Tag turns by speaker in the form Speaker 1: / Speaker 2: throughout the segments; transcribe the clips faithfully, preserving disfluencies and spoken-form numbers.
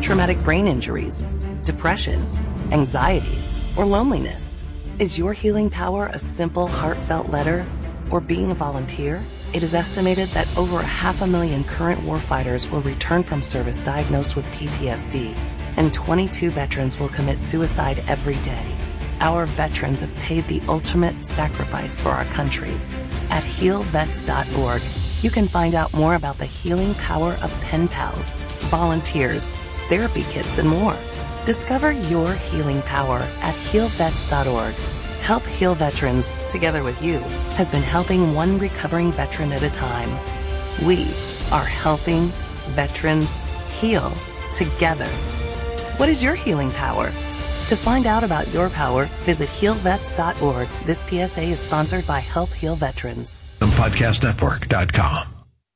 Speaker 1: traumatic brain injuries, depression, anxiety, or loneliness? Is your healing power a simple, heartfelt letter or being a volunteer? It is estimated that over a half a million current warfighters will return from service diagnosed with P T S D, and twenty-two veterans will commit suicide every day. Our veterans have paid the ultimate sacrifice for our country. At heal vets dot org, you can find out more about the healing power of pen pals, volunteers, therapy kits, and more. Discover your healing power at heal vets dot org. Help Heal Veterans, together with you, has been helping one recovering veteran at a time. We are helping veterans heal together. What is your healing power? To find out about your power, visit heal vets dot org. This P S A is sponsored by Help Heal Veterans.
Speaker 2: podcast network dot com.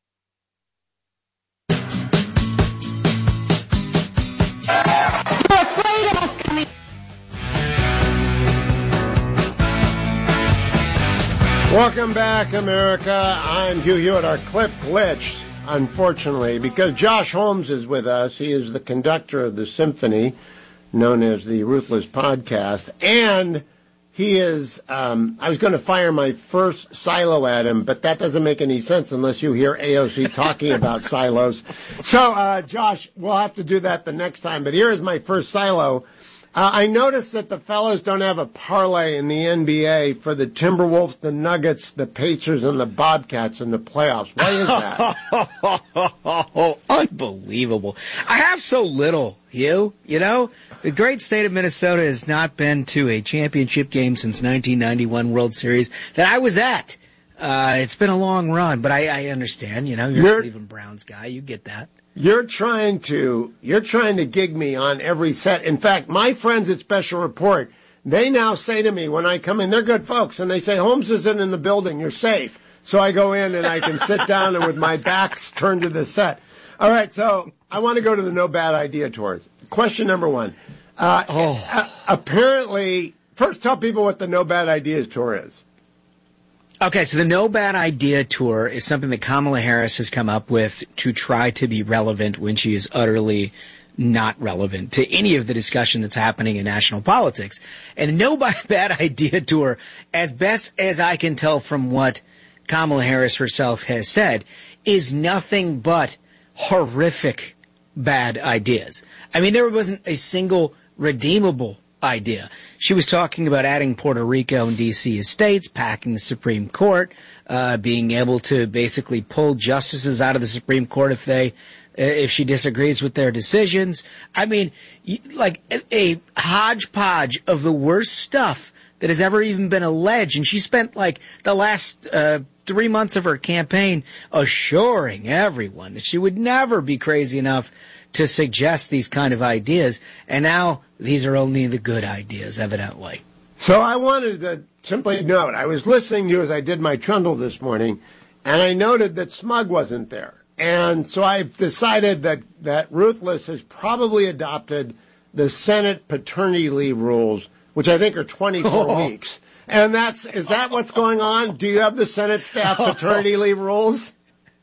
Speaker 3: You're afraid of us coming.
Speaker 4: Welcome back, America. I'm Hugh Hewitt. Our clip glitched, unfortunately, because Josh Holmes is with us. He is the conductor of the symphony known as the Ruthless Podcast, and he is, um, I was going to fire my first silo at him, but that doesn't make any sense unless you hear A O C talking about silos. So, uh, Josh, we'll have to do that the next time, but here is my first silo. Uh, I noticed that the fellas don't have a parlay in the N B A for the Timberwolves, the Nuggets, the Pacers, and the Bobcats in the playoffs. Why is that?
Speaker 5: Oh, unbelievable. I have so little, Hugh, you know? The great state of Minnesota has not been to a championship game since nineteen ninety-one World Series that I was at. Uh, it's been a long run, but I, I understand, you know, you're, you're a Cleveland Browns guy. You get that.
Speaker 4: You're trying to, you're trying to gig me on every set. In fact, my friends at Special Report, they now say to me when I come in, they're good folks, and they say, Holmes isn't in the building, you're safe. So I go in and I can sit down and with my back's turned to the set. All right, so I want to go to the No Bad Idea tours. Question number one. Uh, oh. uh, apparently, first tell people what the No Bad Ideas tour is.
Speaker 5: Okay, so the No Bad Idea Tour is something that Kamala Harris has come up with to try to be relevant when she is utterly not relevant to any of the discussion that's happening in national politics. And the No Bad Idea Tour, as best as I can tell from what Kamala Harris herself has said, is nothing but horrific bad ideas. I mean, there wasn't a single redeemable idea. She was talking about adding Puerto Rico and D C as states, packing the Supreme Court, uh, being able to basically pull justices out of the Supreme Court if they, if she disagrees with their decisions. I mean, like a, a hodgepodge of the worst stuff that has ever even been alleged. And she spent like the last, uh, three months of her campaign assuring everyone that she would never be crazy enough to suggest these kind of ideas, and now these are only the good ideas, evidently.
Speaker 4: So I wanted to simply note, I was listening to you as I did my trundle this morning, and I noted that Smug wasn't there. And so I've decided that, that Ruthless has probably adopted the Senate paternity leave rules, which I think are twenty-four oh. weeks. And that's, is that what's going on? Do you have the Senate staff paternity leave rules?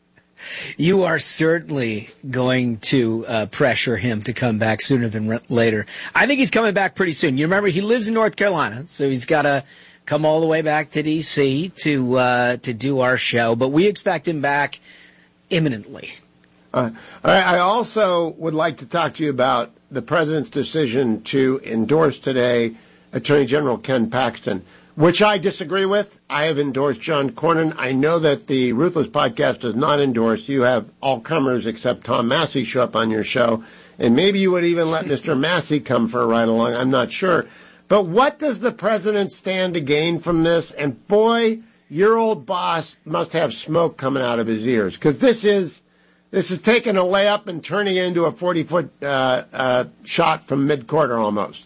Speaker 5: You are certainly going to uh, pressure him to come back sooner than re- later. I think he's coming back pretty soon. You remember, he lives in North Carolina, so he's got to come all the way back to D C to uh, to do our show. But we expect him back imminently.
Speaker 4: Uh, I also would like to talk to you about the president's decision to endorse today Attorney General Ken Paxton, which I disagree with. I have endorsed John Cornyn. I know that the Ruthless Podcast does not endorse. You have all comers except Tom Massey show up on your show. And maybe you would even let Mister Massey come for a ride along. I'm not sure. But what does the president stand to gain from this? And boy, your old boss must have smoke coming out of his ears. Because this is, this is taking a layup and turning it into a forty-foot uh, uh, shot from mid-quarter almost.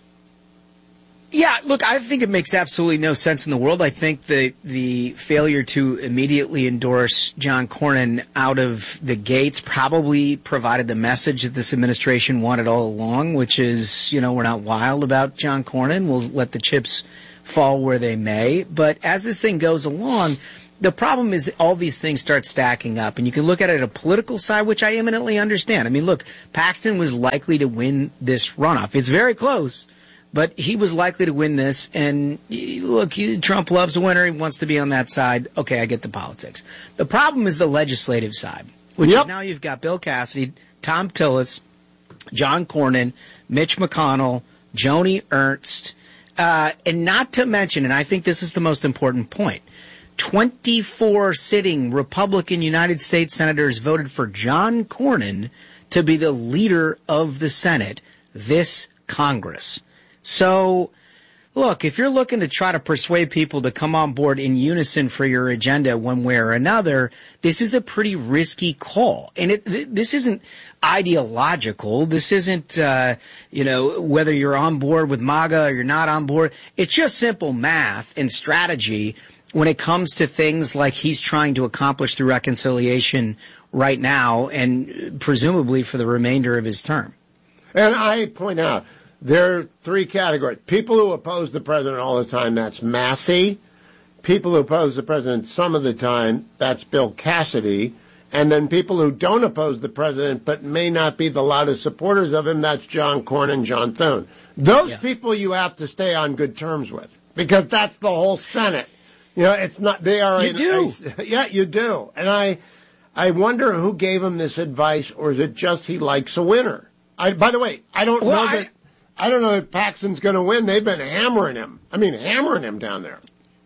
Speaker 5: Yeah, look, I think it makes absolutely no sense in the world. I think the the failure to immediately endorse John Cornyn out of the gates probably provided the message that this administration wanted all along, which is, you know, we're not wild about John Cornyn. We'll let the chips fall where they may. But as this thing goes along, The problem is all these things start stacking up, and you can look at it at a political side, which I eminently understand. I mean, look, Paxton was likely to win this runoff. It's very close, but he was likely to win this. And look, he, Trump loves a winner. He wants to be on that side. Okay, I get the politics. The problem is the legislative side, which
Speaker 4: Yep.
Speaker 5: is now you've got Bill Cassidy, Tom Tillis, John Cornyn, Mitch McConnell, Joni Ernst, uh, and not to mention, and I think this is the most important point, twenty-four sitting Republican United States senators voted for John Cornyn to be the leader of the Senate this Congress. So, look, if you're looking to try to persuade people to come on board in unison for your agenda one way or another, this is a pretty risky call. And it, th- this isn't ideological. This isn't, uh, you know, whether you're on board with MAGA or you're not on board. It's just simple math and strategy when it comes to things like he's trying to accomplish through reconciliation right now and presumably for the remainder of his term.
Speaker 4: And I point out, there are three categories. People who oppose the president all the time, that's Massey. People who oppose the president some of the time, that's Bill Cassidy. And then people who don't oppose the president but may not be the loudest supporters of him, that's John Cornyn and John Thune. Those
Speaker 5: Yeah.
Speaker 4: people you have to stay on good terms with because that's the whole Senate. You know, it's not, they are.
Speaker 5: You
Speaker 4: in,
Speaker 5: do.
Speaker 4: I, yeah, you do. And I, I wonder who gave him this advice, or is it just he likes a winner? I, by the way, I don't
Speaker 5: Well,
Speaker 4: know
Speaker 5: I-
Speaker 4: that, I don't know that Paxton's going to win. They've been hammering him. I mean, hammering him down there.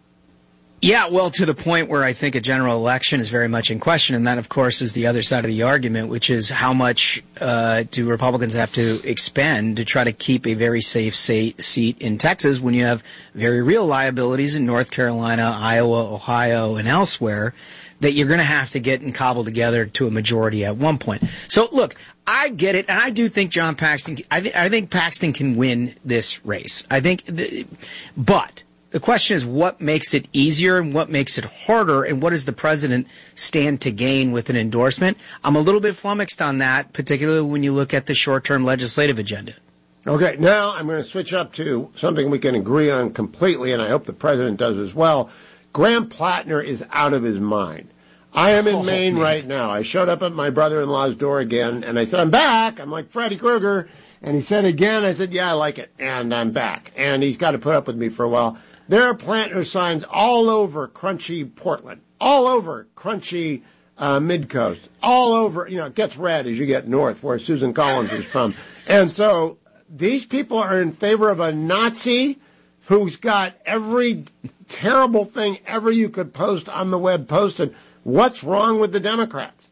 Speaker 5: Yeah, well, to the point where I think a general election is very much in question, and that, of course, is the other side of the argument, which is how much uh, do Republicans have to expend to try to keep a very safe sa- seat in Texas when you have very real liabilities in North Carolina, Iowa, Ohio, and elsewhere that you're going to have to get and cobble together to a majority at one point. So, look, I get it, and I do think John Paxton. I, th- I think Paxton can win this race. I think, th- but. The question is what makes it easier and what makes it harder, and what does the president stand to gain with an endorsement? I'm a little bit flummoxed on that, particularly when you look at the short-term legislative agenda.
Speaker 4: Okay, now I'm going to switch up to something we can agree on completely, and I hope the president does as well. Graham Plattner is out of his mind. I am in
Speaker 5: Oh,
Speaker 4: Maine
Speaker 5: man.
Speaker 4: right now. I showed up at my brother-in-law's door again, and I said, I'm back. I'm like Freddy Krueger. And he said again, I said, yeah, I like it, and I'm back. And he's got to put up with me for a while. There are Plattner signs all over crunchy Portland, all over crunchy uh, Midcoast, all over, you know, it gets red as you get north, where Susan Collins is from. And so these people are in favor of a Nazi who's got every terrible thing ever you could post on the web posted. What's wrong with the Democrats?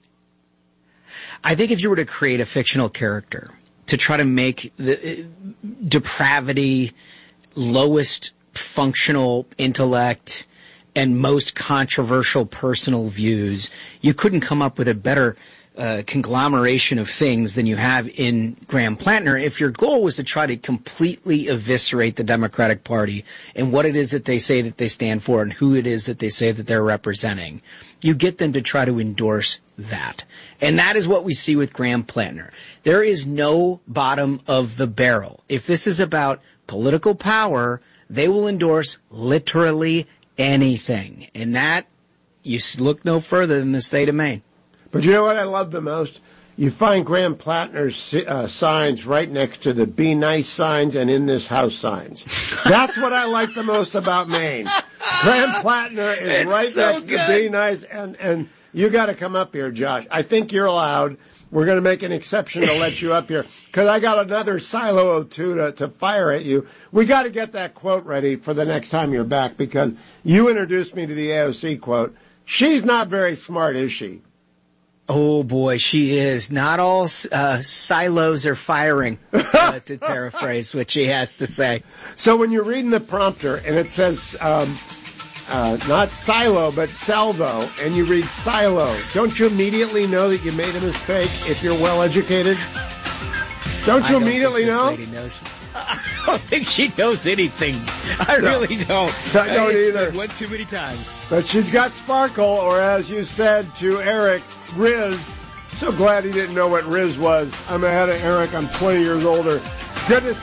Speaker 5: I think if you were to create a fictional character to try to make the uh, depravity lowest functional intellect and most controversial personal views, you couldn't come up with a better uh, conglomeration of things than you have in Graham Plattner. If your goal was to try to completely eviscerate the Democratic Party and what it is that they say that they stand for and who it is that they say that they're representing, you get them to try to endorse that. And that is what we see with Graham Plattner. There is no bottom of the barrel. If this is about political power, they will endorse literally anything. And that, you look no further than the state of Maine.
Speaker 4: But you know what I love the most? You find Graham Plattner's uh, signs right next to the Be Nice signs and In This House signs. That's what I like the most about Maine. Graham Plattner is
Speaker 5: It's
Speaker 4: right
Speaker 5: so
Speaker 4: next
Speaker 5: good.
Speaker 4: to Be Nice, and, and you got to come up here, Josh. I think you're allowed. We're going to make an exception to let you up here because I got another Silo oh two to, to fire at you. We got to get that quote ready for the next time you're back because you introduced me to the A O C quote. She's not very smart, is she?
Speaker 5: Oh, boy, she is. Not all uh, silos are firing, uh, to paraphrase what she has to say.
Speaker 4: So when you're reading the prompter and it says um, uh, not silo but salvo, and you read silo, don't you immediately know that you made a mistake if you're well educated? Don't you
Speaker 5: I don't
Speaker 4: immediately
Speaker 5: think this
Speaker 4: know?
Speaker 5: lady knows. I don't think she knows anything. I
Speaker 4: No.
Speaker 5: really don't.
Speaker 4: I don't
Speaker 5: It's
Speaker 4: either.
Speaker 5: been one too many times.
Speaker 4: But she's got sparkle, or as you said to Eric, Riz. So glad he didn't know what Riz was. I'm ahead of Eric. I'm twenty years older. Good to see